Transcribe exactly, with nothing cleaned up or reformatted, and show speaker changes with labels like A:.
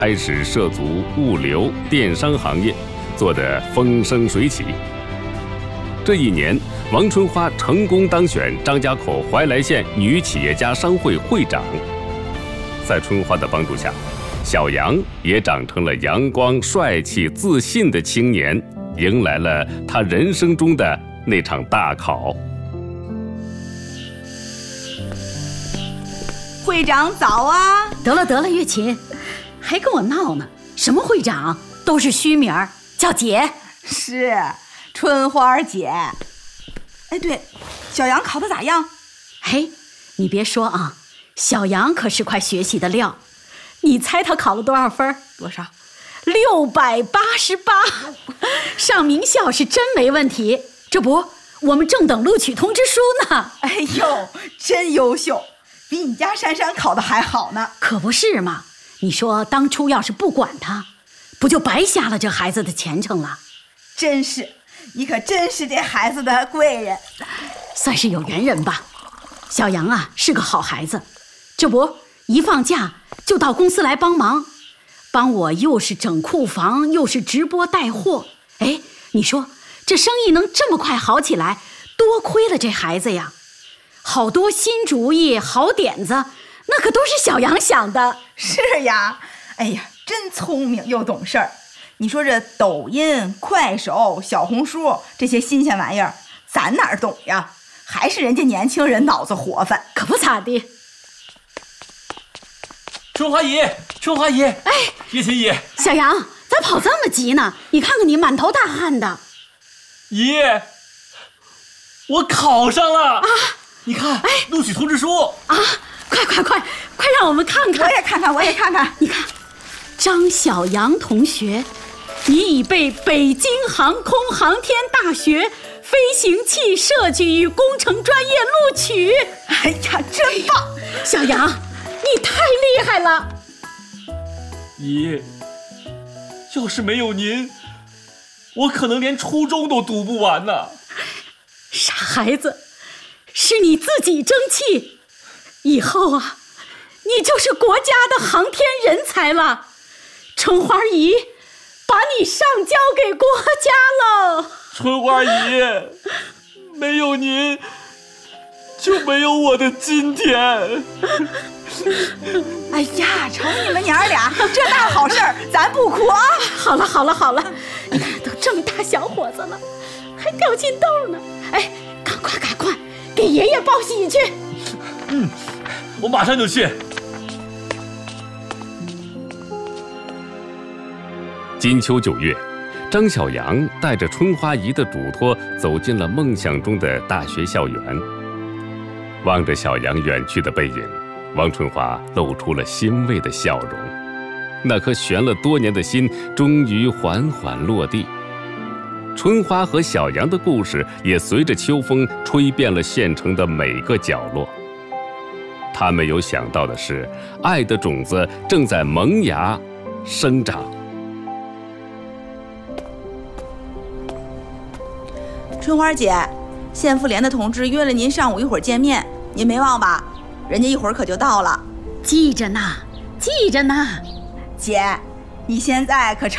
A: 开始涉足物流、电商行业，做得风生水起。这一年，王春花成功当选张家口怀来县女企业家商会会长。在春花的帮助下，小杨也长成了阳光、帅气、自信的青年，迎来了他人生中的那场大考。
B: 会长早啊！
C: 得了得了，月琴，还跟我闹呢？什么会长，都是虚名，叫姐。
B: 是春花姐。哎，对，小杨考得咋样？
C: 嘿，你别说啊，小杨可是块学习的料。你猜他考了多少分？
B: 多少？
C: 六百八十八，上名校是真没问题。这不，我们正等录取通知书呢。
B: 哎呦，真优秀，比你家珊珊考得还好呢。
C: 可不是嘛？你说当初要是不管他，不就白瞎了这孩子的前程了？
B: 真是，你可真是这孩子的贵人，
C: 算是有缘人吧。小杨啊，是个好孩子，这不一放假就到公司来帮忙，帮我又是整库房，又是直播带货。哎，你说这生意能这么快好起来，多亏了这孩子呀！好多新主意、好点子，那可都是小杨想的。
B: 是呀，哎呀，真聪明又懂事儿。你说这抖音、快手、小红书这些新鲜玩意儿，咱哪儿懂呀？还是人家年轻人脑子活泛。
C: 可不咋地。
D: 春花姨，春花姨，哎，月琴姨，
C: 小杨，咋跑这么急呢？你看看你满头大汗的。
D: 姨，我考上了啊！你看，哎，录取通知书
C: 啊！快快快快让我们看看！
B: 我也看看，我也看看。
C: 你看，张小杨同学，你已被北京航空航天大学飞行器设计与工程专业录取。
B: 哎呀，真棒！
C: 小杨，你太厉害了。
D: 姨，要是没有您，我可能连初中都读不完呢。
C: 傻孩子，是你自己争气，以后啊，你就是国家的航天人才了。春花姨把你上交给国家了。
D: 春花姨，没有您就没有我的今天。
B: 哎呀，瞅你们娘俩这大好事儿，咱不哭啊！
C: 好了好了好了，你看都这么大小伙子了，还掉金豆呢。哎，赶快赶快给爷爷报喜去。
D: 嗯，我马上就去。
A: 金秋九月，张小杨带着春花姨的嘱托走进了梦想中的大学校园。望着小杨远去的背影，王春花露出了欣慰的笑容。那颗悬了多年的心终于缓缓落地。春花和小杨的故事也随着秋风吹遍了县城的每个角落。他没有想到的是，爱的种子正在萌芽生长。
B: 春花姐，县妇联的同志约了您上午一会儿见面，您没忘吧？人家一会儿可就到了。
C: 记着呢，记着呢。
B: 姐，你现在可成